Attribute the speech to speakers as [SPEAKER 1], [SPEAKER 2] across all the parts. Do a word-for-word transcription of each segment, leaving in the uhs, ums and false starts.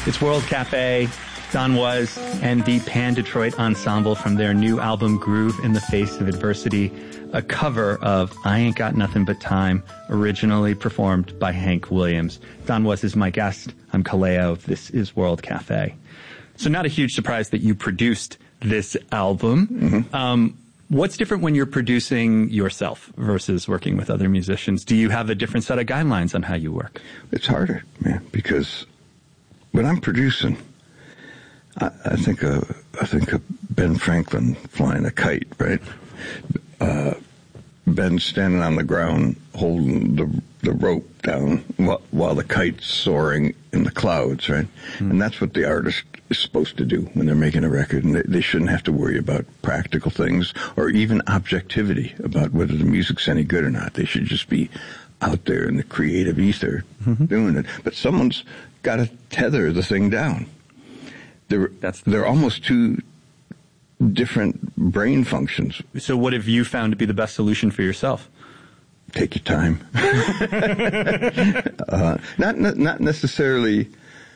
[SPEAKER 1] It's World Cafe, Don Was, and the Pan Detroit Ensemble from their new album, Groove in the Face of Adversity, a cover of I Ain't Got Nothing But Time, originally performed by Hank Williams. Don Was is my guest. I'm Kaleo. This is World Cafe. So not a huge surprise that you produced this album. Mm-hmm. Um, what's different when you're producing yourself versus working with other musicians? Do you have a different set of guidelines on how you work?
[SPEAKER 2] It's harder, man, because when I'm producing, I, I think of, I think of Ben Franklin flying a kite, right? Uh, Ben standing on the ground holding the the rope down while, while the kite's soaring in the clouds, right? Mm. And that's what the artist is supposed to do when they're making a record. And they, they shouldn't have to worry about practical things or even objectivity about whether the music's any good or not. They should just be out there in the creative ether mm-hmm. doing it. But someone's got to tether the thing down. They're, that's the they're almost two different brain functions.
[SPEAKER 1] So what have you found to be the best solution for yourself?
[SPEAKER 2] Take your time. uh, not not necessarily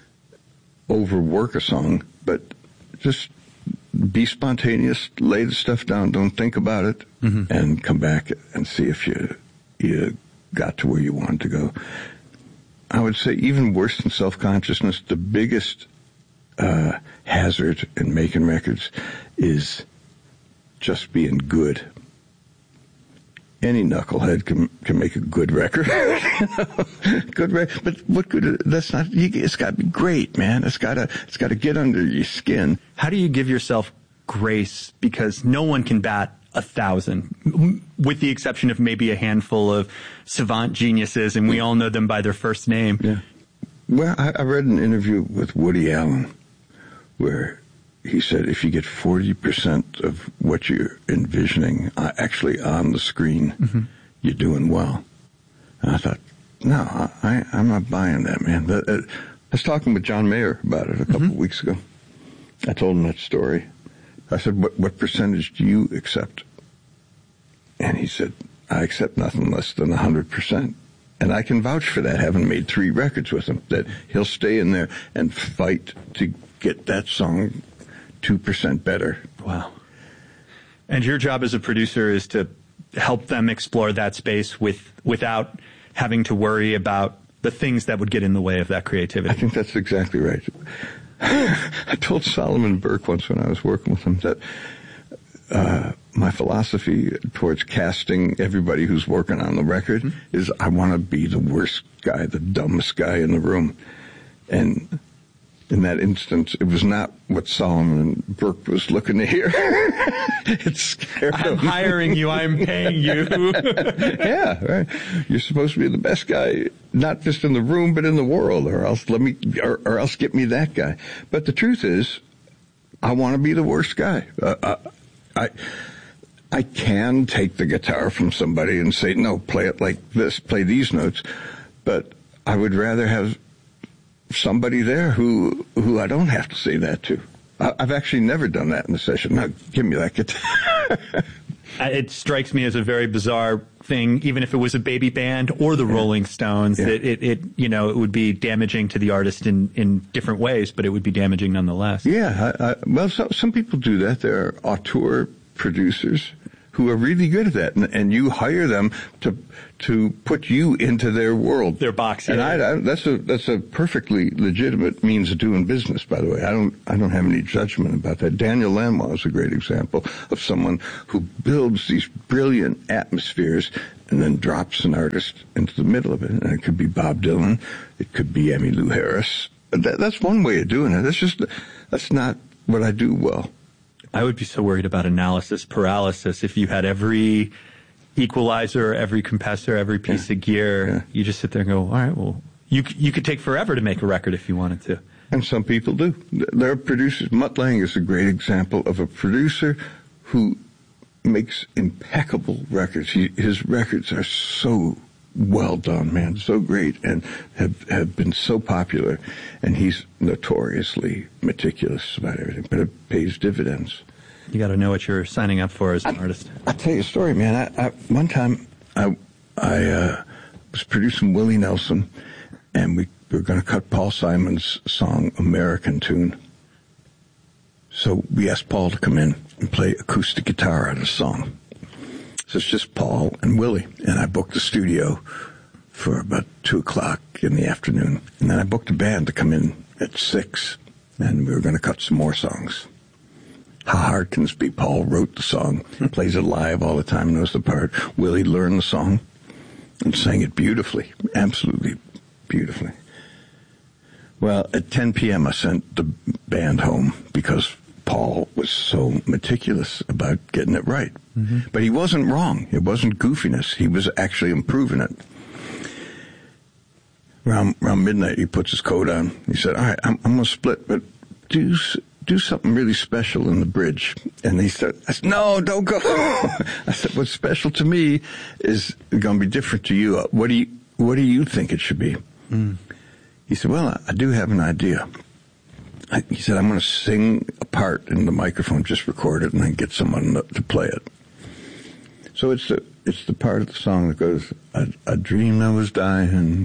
[SPEAKER 2] overwork a song, but just be spontaneous, lay the stuff down, don't think about it, mm-hmm. and come back and see if you you got to where you wanted to go. I would say even worse than self-consciousness, the biggest uh, hazard in making records is just being good. Any knucklehead can can make a good record. Good record, but what good? That's not. You, it's got to be great, man. It's got to. It's got to get under your skin.
[SPEAKER 1] How do you give yourself grace? Because no one can bat a thousand, with the exception of maybe a handful of savant geniuses, and we all know them by their first name.
[SPEAKER 2] Yeah. Well, I, I read an interview with Woody Allen where he said if you get forty percent of what you're envisioning uh, actually on the screen, mm-hmm. you're doing well. And I thought, no, I, I'm not buying that, man. That, uh, I was talking with John Mayer about it a couple mm-hmm. of weeks ago. I told him that story. I said, what, what percentage do you accept? And he said, I accept nothing less than one hundred percent. And I can vouch for that, having made three records with him, that he'll stay in there and fight to get that song two percent better.
[SPEAKER 1] Wow. And your job as a producer is to help them explore that space with without having to worry about the things that would get in the way of that creativity.
[SPEAKER 2] I think that's exactly right. I told Solomon Burke once when I was working with him that uh, my philosophy towards casting everybody who's working on the record mm-hmm. is I want to be the worst guy, the dumbest guy in the room. And in that instance, it was not what Solomon Burke was looking to hear. It scared him.
[SPEAKER 1] I'm hiring you. I'm paying you.
[SPEAKER 2] Yeah, right. You're supposed to be the best guy, not just in the room, but in the world, or else let me, or, or else get me that guy. But the truth is, I want to be the worst guy. Uh, uh, I, I can take the guitar from somebody and say, no, play it like this, play these notes. But I would rather have somebody there who who I don't have to say that to. I, I've actually never done that in a session. Now, give me that guitar.
[SPEAKER 1] It strikes me as a very bizarre thing, even if it was a baby band or the yeah. Rolling Stones. Yeah. It, it, it, you know, it would be damaging to the artist in, in different ways, but it would be damaging nonetheless.
[SPEAKER 2] Yeah, I, I, well, so, some people do that. There are auteur producers who are really good at that, and, and you hire them to to put you into their world,
[SPEAKER 1] their box.
[SPEAKER 2] And
[SPEAKER 1] yeah.
[SPEAKER 2] I, I, that's a that's a perfectly legitimate means of doing business. By the way, I don't I don't have any judgment about that. Daniel Lanois is a great example of someone who builds these brilliant atmospheres and then drops an artist into the middle of it. And it could be Bob Dylan, it could be Emmylou Harris. That, that's one way of doing it. That's just that's not what I do well.
[SPEAKER 1] I would be so worried about analysis paralysis if you had every equalizer, every compressor, every piece yeah. of gear. Yeah. You just sit there and go, all right, well, you you could take forever to make a record if you wanted to.
[SPEAKER 2] And some people do. There are producers. Mutt Lange is a great example of a producer who makes impeccable records. He, his records are so well done, man, so great, and have have been so popular. And he's notoriously meticulous about everything, but it pays dividends.
[SPEAKER 1] You got to know what you're signing up for as an I, artist.
[SPEAKER 2] I'll tell you a story, man. I, I, one time, I I uh, was producing Willie Nelson, and we we were going to cut Paul Simon's song, American Tune. So we asked Paul to come in and play acoustic guitar on the song. So it's just Paul and Willie. And I booked the studio for about two o'clock in the afternoon. And then I booked a band to come in at six. And we were going to cut some more songs. How Hard Can This Be? Paul wrote the song, plays it live all the time, knows the part. Willie learned the song and sang it beautifully, absolutely beautifully. Well, at ten p.m. I sent the band home because Paul was so meticulous about getting it right. Mm-hmm. But he wasn't wrong. It wasn't goofiness. He was actually improving it. Around, around midnight, he puts his coat on. He said, all right, I'm, I'm going to split, but do do something really special in the bridge. And he said, I said, no, don't go. I said, what's special to me is going to be different to you. What do you, what do you think it should be? Mm. He said, well, I, I do have an idea. I, he said, I'm going to sing a part in the microphone, just record it, and then get someone to, to play it. So it's the it's the part of the song that goes, I, I dreamed I was dying.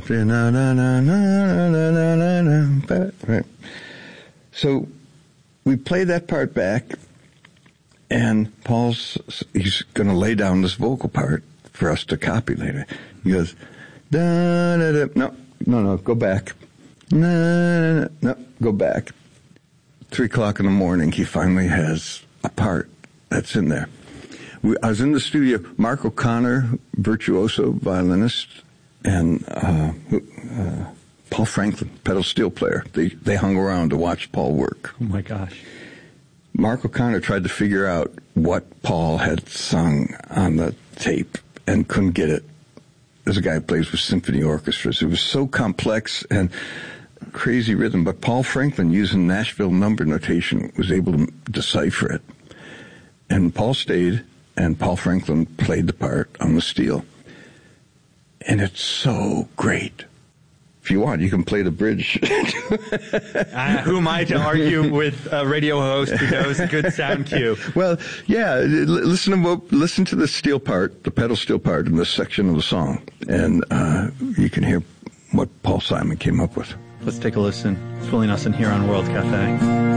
[SPEAKER 2] Right. So we play that part back, and Paul's, he's going to lay down this vocal part for us to copy later. He goes, da da da, no, no, no, go back. No, no, no, go back. Three o'clock in the morning, he finally has a part that's in there. We, I was in the studio. Mark O'Connor, virtuoso violinist, and uh, uh, Paul Franklin, pedal steel player. They they hung around to watch Paul work.
[SPEAKER 1] Oh my gosh!
[SPEAKER 2] Mark O'Connor tried to figure out what Paul had sung on the tape and couldn't get it. There's a guy who plays with symphony orchestras. It was so complex and crazy rhythm, but Paul Franklin, using Nashville number notation, was able to decipher it. And Paul stayed, and Paul Franklin played the part on the steel. And it's so great. If you want, you can play the bridge.
[SPEAKER 1] uh, who am I to argue with a radio host who knows a good sound cue?
[SPEAKER 2] Well, yeah, listen to listen to the steel part, the pedal steel part in this section of the song, and uh, you can hear what Paul Simon came up with.
[SPEAKER 1] Let's take a listen. It's Willie Nelson here on World Cafe.